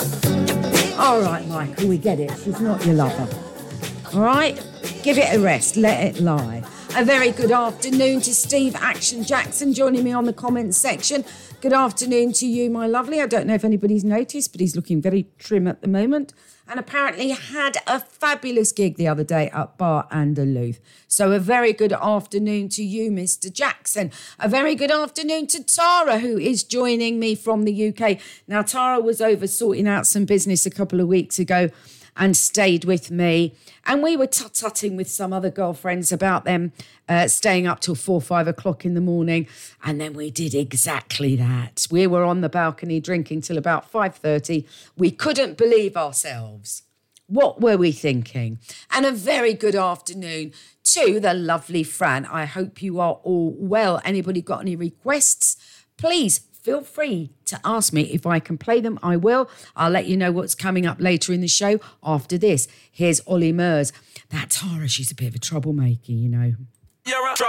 All right, Michael, we get it. She's not your lover. All right? Give it a rest. Let it lie. A very good afternoon to Steve Action Jackson joining me on the comments section. Good afternoon to you, my lovely. I don't know if anybody's noticed, but he's looking very trim at the moment. And apparently had a fabulous gig the other day at Bar Andalou. So a very good afternoon to you, Mr. Jackson. A very good afternoon to Tara, who is joining me from the UK. Now, Tara was over sorting out some business a couple of weeks ago and stayed with me. And we were tut-tutting with some other girlfriends about them staying up till 4, 5 o'clock in the morning. And then we did exactly that. We were on the balcony drinking till about 5:30. We couldn't believe ourselves. What were we thinking? And a very good afternoon to the lovely Fran. I hope you are all well. Anybody got any requests? Please feel free to ask me. If I can play them, I will. I'll let you know what's coming up later in the show after this. Here's Ollie Murs. That Tara, she's a bit of a troublemaker, you know.